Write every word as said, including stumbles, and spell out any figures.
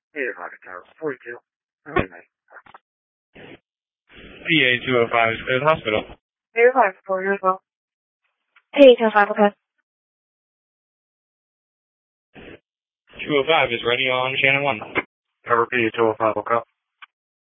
eight oh five Tower forty-two. Okay, mate. P A two oh five is clear the hospital. eight oh five, four here as well. Hey, two oh five, okay. two oh five is ready on Shannon one. Cover P two oh five, okay.